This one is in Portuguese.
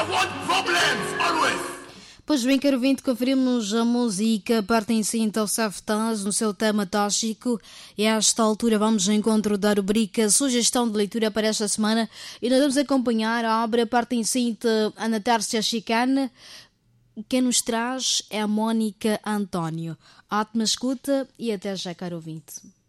want problems, always. Pois bem, caro ouvinte, conferimos a música pertencente ao Saftaz no seu tema tóxico e a esta altura vamos ao encontro da rubrica Sugestão de Leitura para esta semana e nós vamos acompanhar a obra pertencente a Ana Tércia Chicane. Quem nos traz é a Mónica António. Ótima escuta e até já, caro ouvinte.